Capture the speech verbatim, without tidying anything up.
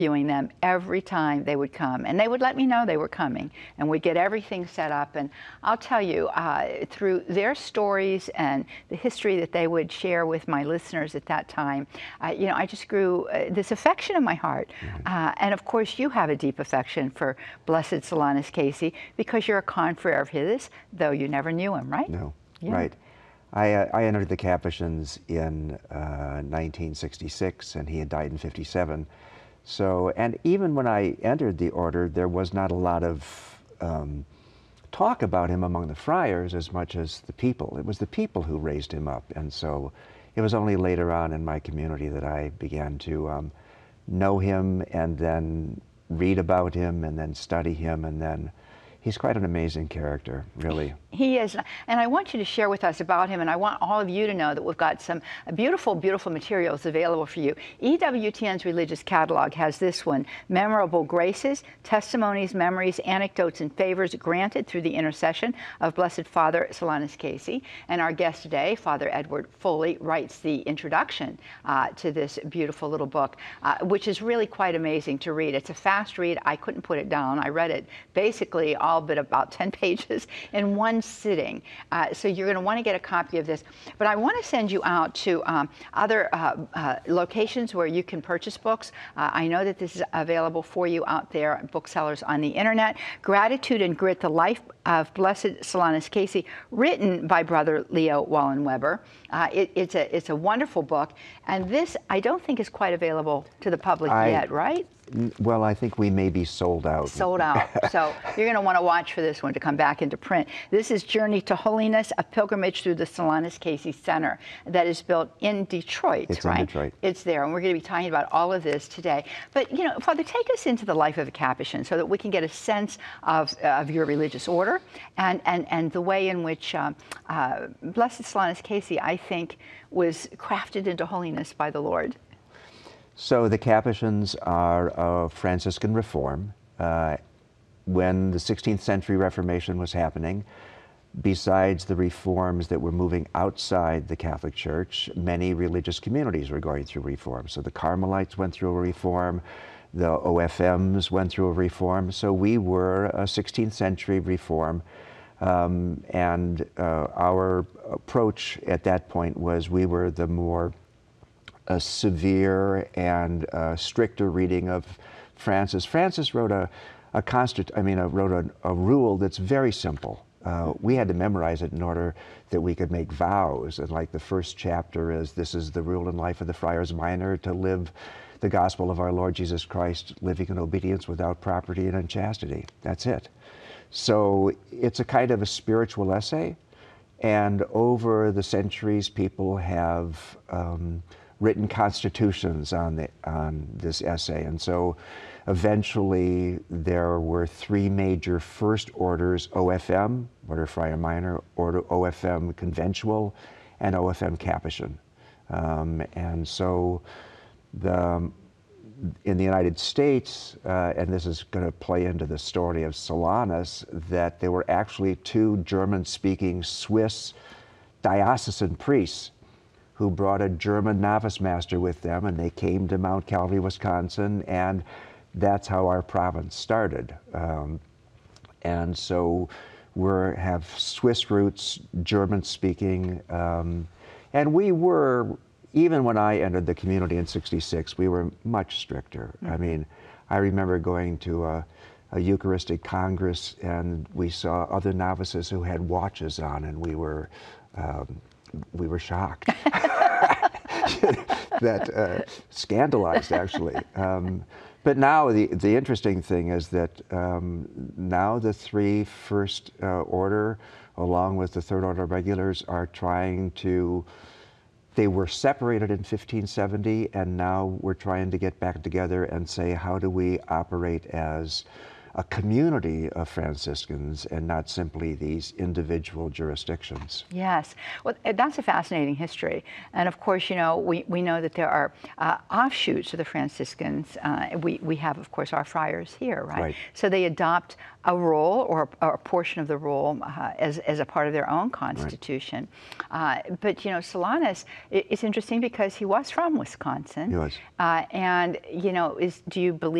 interviewing them every time they would come, and they would let me know they were coming, and we'd get everything set up. And I'll tell you, uh, through their stories and the history that they would share with my listeners at that time, uh, you know, I just grew uh, this affection in my heart. Mm-hmm. uh, and of course, you have a deep affection for Blessed Solanus Casey because you're a confrere of his, though you never knew him, right? No, yeah. right. I, uh, I entered the Capuchins in uh, nineteen sixty-six, and he had died in fifty-seven. So, and even when I entered the order, there was not a lot of um, talk about him among the friars as much as the people. It was the people who raised him up. And so it was only later on in my community that I began to um, know him and then read about him and then study him, and then he's quite an amazing character, really. He is, and I want you to share with us about him, and I want all of you to know that we've got some beautiful, beautiful materials available for you. E W T N's Religious Catalog has this one, Memorable Graces, Testimonies, Memories, Anecdotes, and Favors Granted Through the Intercession of Blessed Father Solanus Casey. And our guest today, Father Edward Foley, writes the introduction uh, to this beautiful little book, uh, which is really quite amazing to read. It's a fast read. I couldn't put it down. I read it basically all but about ten pages in one sitting. Uh, so you're going to want to get a copy of this. But I want to send you out to um, other uh, uh, locations where you can purchase books. Uh, I know that this is available for you out there, booksellers on the internet. Gratitude and Grit, The Life of Blessed Solanus Casey, written by Brother Leo Wallenweber. Uh, it, it's, a, it's a wonderful book. And this, I don't think, is quite available to the public I, yet, right? Well, I think we may be sold out. Sold out. So you're going to want to watch for this one to come back into print. This is Journey to Holiness, a pilgrimage through the Solanus Casey Center that is built in Detroit, it's right? in Detroit. It's there, and we're going to be talking about all of this today. But, you know, Father, take us into the life of a Capuchin so that we can get a sense of, of your religious order and, and, and the way in which um, uh, Blessed Solanus Casey, I think, was crafted into holiness by the Lord. So the Capuchins are a Franciscan reform. Uh, when the sixteenth century Reformation was happening, besides the reforms that were moving outside the Catholic Church, many religious communities were going through reform. So the Carmelites went through a reform, the O F Ms went through a reform. So we were a sixteenth century reform. Um, and uh, our approach at that point was we were the more a severe and uh, stricter reading of Francis. Francis wrote a, a constant, I mean, uh, wrote a, a rule that's very simple. Uh, we had to memorize it in order that we could make vows. And like the first chapter is, this is the rule and life of the Friars Minor, to live the gospel of our Lord Jesus Christ, living in obedience without property and unchastity. That's it. So it's a kind of a spiritual essay. And over the centuries, people have um, written constitutions on, the, on this essay. And so eventually there were three major first orders: O F M, Order Friar Minor, Order O F M Conventual, and O F M Capuchin. Um, and so the, in the United States, uh, and this is going to play into the story of Solanus, that there were actually two German-speaking Swiss diocesan priests who brought a German novice master with them, and they came to Mount Calvary, Wisconsin, and that's how our province started. Um, and so we have Swiss roots, German-speaking, um, and we were, even when I entered the community in sixty-six, we were much stricter. Mm-hmm. I mean, I remember going to a, a Eucharistic Congress, and we saw other novices who had watches on, and we were um, we were shocked. that uh, scandalized, actually. Um, but now the, the interesting thing is that um, now the three first uh, order, along with the third order regulars, are trying to, they were separated in fifteen seventy, and now we're trying to get back together and say, how do we operate as a community of Franciscans and not simply these individual jurisdictions. Yes, well, uh, that's a fascinating history. And of course, you know, we, we know that there are uh, offshoots of the Franciscans. Uh, we, we have, of course, our friars here, right? Right. So they adopt a role or, or a portion of the role uh, as, as a part of their own constitution. Right. Uh, but, you know, Solanus, it, it's interesting because he was from Wisconsin. He was. Uh, and, you know, is, do you believe